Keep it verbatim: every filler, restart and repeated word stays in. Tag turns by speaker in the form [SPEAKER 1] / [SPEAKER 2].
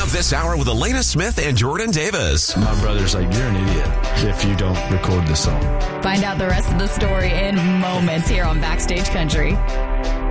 [SPEAKER 1] up this hour with Elena Smith and Jordan Davis.
[SPEAKER 2] My brother's like, you're an idiot if you don't record this song.
[SPEAKER 3] Find out the rest of the story in moments here on Backstage Country.